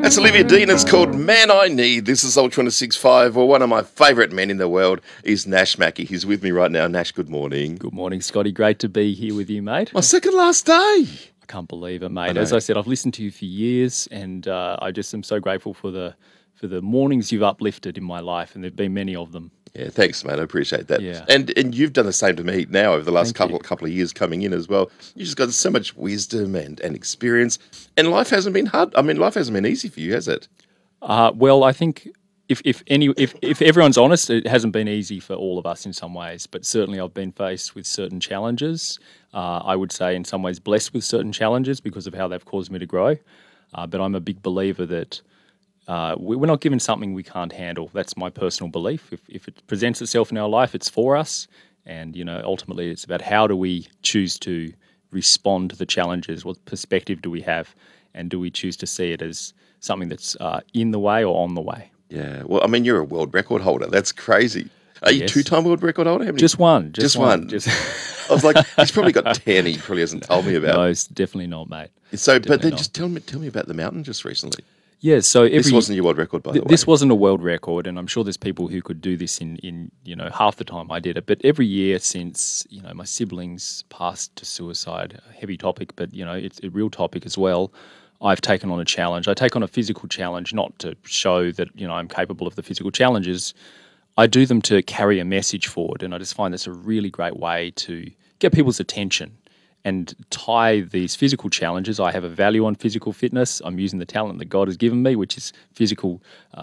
That's Olivia Dean. It's called Man I Need. This is Ultra 1065. Well, one of my favourite men in the world is Nash Mackey. He's with me right now. Nash, good morning. Good morning, Scotty. Great to be here with you, mate. My second last day. I can't believe it, mate. As I said, I've listened to you for years, and I just am so grateful for the mornings you've uplifted in my life, and there've been many of them. Yeah, thanks, mate. I appreciate that. Yeah. And you've done the same to me now over the last Thank you. couple of years coming in as well. You've just got so much wisdom and experience. And life hasn't been hard. I mean, life hasn't been easy for you, has it? Well, I think if everyone's honest, it hasn't been easy for all of us in some ways. But certainly, I've been faced with certain challenges. I would say, in some ways, blessed with certain challenges because of how they've caused me to grow. But I'm a big believer that we're not given something we can't handle. That's my personal belief. If it presents itself in our life, it's for us. And ultimately, it's about how do we choose to respond to the challenges? What perspective do we have, and do we choose to see it as something that's in the way or on the way? Yeah. Well, I mean, you're a world record holder. That's crazy. Are you Yes. two-time world record holder? How many? Just one. Just one. I was like, he's probably got 10 he probably hasn't told me about. No, it's definitely not, mate. So, but then not. just tell me about the mountain just recently. Yeah, so This wasn't your world record, by the way. This wasn't a world record, and I'm sure there's people who could do this in half the time I did it. But every year since my siblings passed to suicide, a heavy topic, but it's a real topic as well. I've taken on a challenge. I take on a physical challenge, not to show that I'm capable of the physical challenges. I do them to carry a message forward, and I just find that's a really great way to get people's attention and tie these physical challenges. I have a value on physical fitness. I'm using the talent that God has given me, which is physical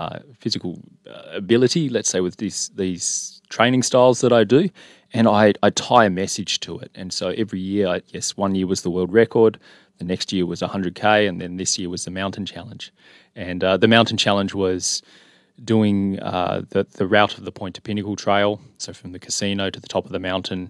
ability, let's say, with these training styles that I do, and I tie a message to it. And so every year, one year was the world record, the next year was 100K, and then this year was the mountain challenge. And the mountain challenge was doing the route of the Point to Pinnacle Trail, so from the casino to the top of the mountain.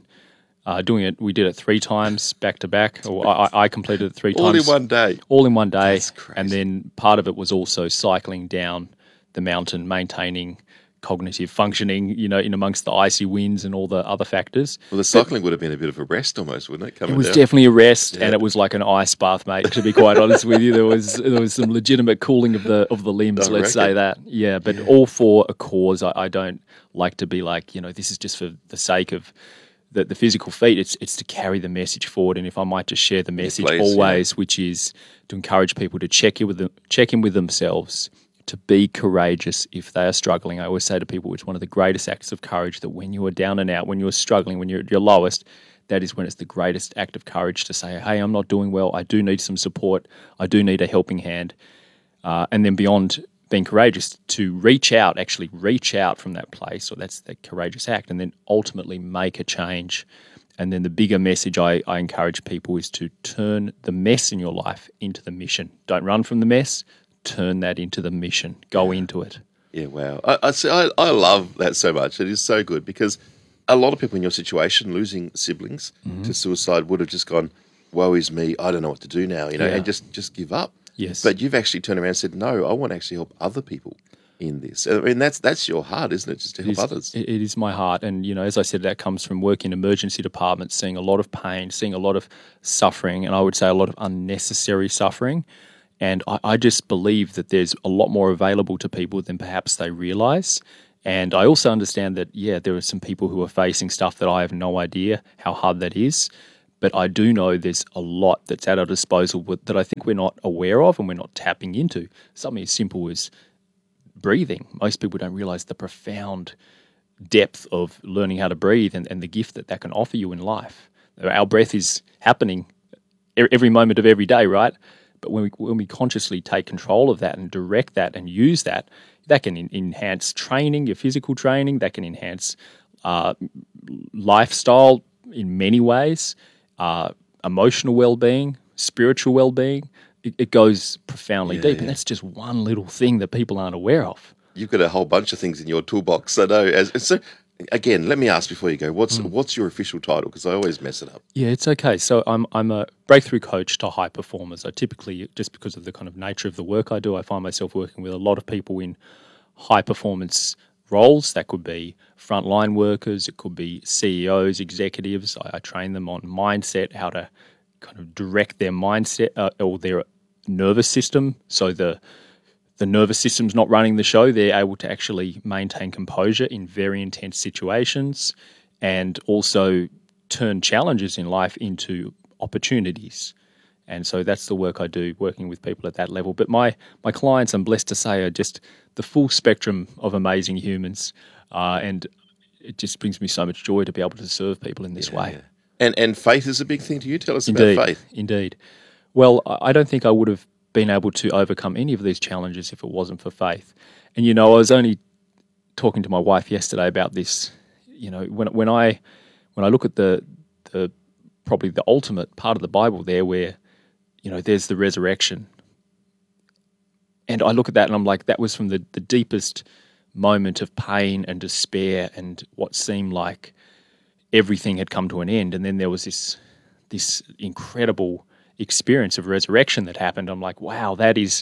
We did it 3 times back to back. Or I completed it 3 times. All in one day. All in one day. That's crazy. And then part of it was also cycling down the mountain, maintaining cognitive functioning, in amongst the icy winds and all the other factors. Well, the cycling would have been a bit of a rest almost, wouldn't it? It was down? definitely a rest, Yeah. and it was like an ice bath, mate. To be quite honest with you, there was some legitimate cooling of the limbs. I Let's say reckon. that, yeah. But all for a cause. I don't like to be like, this is just for the sake of the physical feat. It's to carry the message forward. And if I might just share the message please, always, which is to encourage people to check in with themselves, to be courageous if they are struggling. I always say to people, it's one of the greatest acts of courage, that when you are down and out, when you're struggling, when you're at your lowest, that is when it's the greatest act of courage to say, hey, I'm not doing well. I do need some support. I do need a helping hand. And then beyond being courageous, to reach out from that place, or that's the courageous act, and then ultimately make a change. And then the bigger message I encourage people is to turn the mess in your life into the mission. Don't run from the mess. Turn that into the mission. Go into it. Yeah, wow. I love that so much. It is so good because a lot of people in your situation, losing siblings to suicide, would have just gone, woe is me, I don't know what to do now, Yeah. and just give up. Yes. But you've actually turned around and said, no, I want to actually help other people in this. I mean, that's your heart, isn't it, just to help others? It is my heart. And, as I said, that comes from working in emergency departments, seeing a lot of pain, seeing a lot of suffering, and I would say a lot of unnecessary suffering. And I just believe that there's a lot more available to people than perhaps they realise. And I also understand that, there are some people who are facing stuff that I have no idea how hard that is. But I do know there's a lot that's at our disposal that I think we're not aware of and we're not tapping into. Something as simple as breathing. Most people don't realise the profound depth of learning how to breathe and the gift that can offer you in life. Our breath is happening every moment of every day, right? But when we consciously take control of that and direct that and use that, that can enhance training, your physical training. That can enhance lifestyle in many ways, emotional well-being, spiritual well-being. It goes profoundly deep, and that's just one little thing that people aren't aware of. You've got a whole bunch of things in your toolbox. I know. So, again, let me ask before you go, what's your official title? Because I always mess it up. Yeah, it's okay. So I'm a breakthrough coach to high performers. I typically, just because of the kind of nature of the work I do, I find myself working with a lot of people in high performance roles. That could be frontline workers, it could be CEOs, executives. I train them on mindset, how to kind of direct their mindset or their nervous system. So the the nervous system's not running the show. They're able to actually maintain composure in very intense situations and also turn challenges in life into opportunities. And so that's the work I do, working with people at that level. But my clients, I'm blessed to say, are just the full spectrum of amazing humans. And it just brings me so much joy to be able to serve people in this way. Yeah. And faith is a big thing to you. Tell us Indeed, about faith. Indeed. Well, I don't think I would have been able to overcome any of these challenges if it wasn't for faith. And, I was only talking to my wife yesterday about this. When I look at the probably the ultimate part of the Bible there where, there's the resurrection. And I look at that and I'm like, that was from the deepest moment of pain and despair and what seemed like everything had come to an end. And then there was this incredible experience of resurrection that happened. I'm like, wow,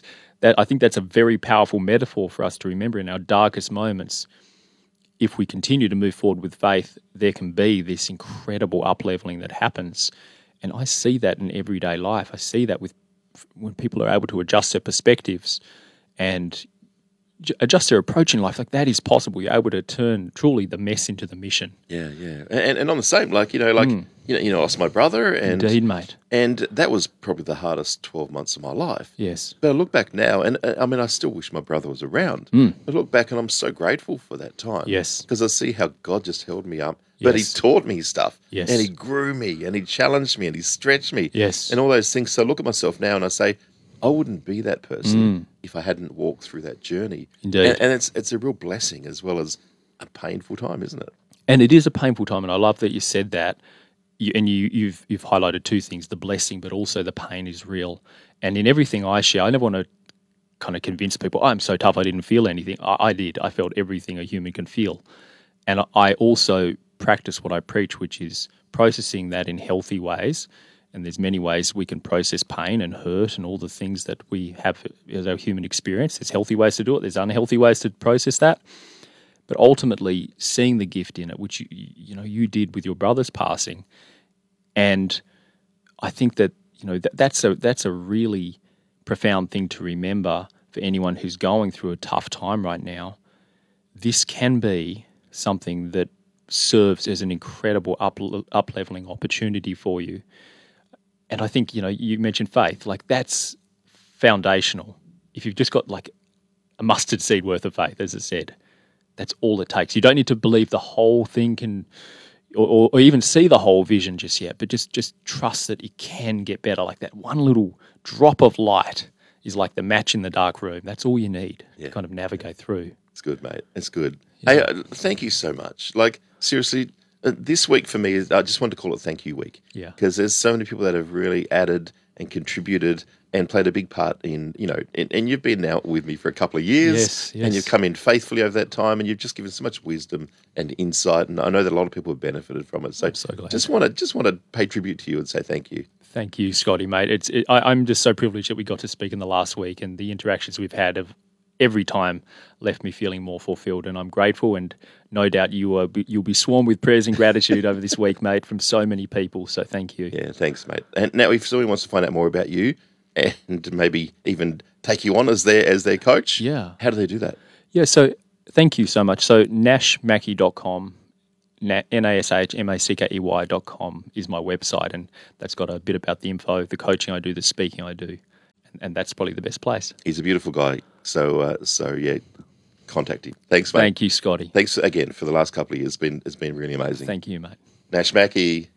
I think that's a very powerful metaphor for us to remember in our darkest moments. If we continue to move forward with faith, there can be this incredible up-leveling that happens. And I see that in everyday life. I see that when people are able to adjust their perspectives and adjust their approach in life. Like, that is possible. You're able to turn truly the mess into the mission. Yeah. And on the same, I lost my brother. And, indeed, mate. And that was probably the hardest 12 months of my life. Yes. But I look back now, and I still wish my brother was around. I look back and I'm so grateful for that time. Yes. Because I see how God just held me up. But he taught me stuff. Yes. And he grew me, and he challenged me, and he stretched me. Yes. And all those things. So I look at myself now and I say, I wouldn't be that person if I hadn't walked through that journey. Indeed. And it's a real blessing as well as a painful time, isn't it? And it is a painful time, and I love that you said that. You've highlighted two things: the blessing, but also the pain is real. And in everything I share, I never want to kind of convince people, I'm so tough I didn't feel anything. I did. I felt everything a human can feel. And I also practice what I preach, which is processing that in healthy ways. And there's many ways we can process pain and hurt and all the things that we have as our human experience. There's healthy ways to do it. There's unhealthy ways to process that. But ultimately, seeing the gift in it, which you did with your brother's passing, and I think that that's a really profound thing to remember for anyone who's going through a tough time right now. This can be something that serves as an incredible up-leveling opportunity for you. And I think, you mentioned faith, like that's foundational. If you've just got like a mustard seed worth of faith, as I said, that's all it takes. You don't need to believe the whole thing can, or even see the whole vision just yet, but just trust that it can get better. Like that one little drop of light is like the match in the dark room. That's all you need to kind of navigate through. It's good, mate. It's good. Yeah. Hey, thank you so much. Like, seriously, this week for me, I just wanted to call it Thank You Week. Yeah. Because there's so many people that have really added and contributed and played a big part in, and you've been now with me for a couple of years. Yes. And you've come in faithfully over that time, and you've just given so much wisdom and insight. And I know that a lot of people have benefited from it. So, I'm so glad. just want to pay tribute to you and say thank you. Thank you, Scotty, mate. I'm just so privileged that we got to speak in the last week, and the interactions we've had have every time left me feeling more fulfilled, and I'm grateful, and no doubt you'll be swarmed with prayers and gratitude over this week, mate, from so many people. So thank you. Yeah, thanks, mate. And now, if someone wants to find out more about you and maybe even take you on as their coach, how do they do that? Yeah, so thank you so much. So nashmackey.com, nashmackey.com is my website, and that's got a bit about the info, the coaching I do, the speaking I do, and that's probably the best place. He's a beautiful guy. So yeah, contact him. Thanks, mate. Thank you, Scotty. Thanks again for the last couple of years. It's been really amazing. Thank you, mate. Nash Mackey.